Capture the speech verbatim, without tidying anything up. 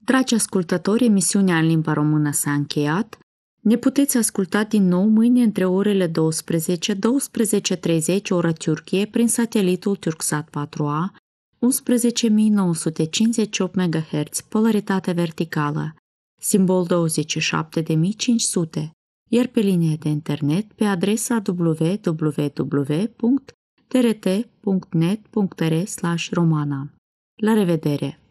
Dragi ascultători, emisiunea în limba română s-a încheiat. Ne puteți asculta din nou mâine între orele douăsprezece, douăsprezece treizeci ora Turcie prin satelitul Turksat patru A, unsprezece mii nouă sute cincizeci și opt megahertz, polaritate verticală, simbol douăzeci și șapte mii cinci sute, iar pe linie de internet pe adresa w w w punct t r t punct net punct r slash romana. La revedere!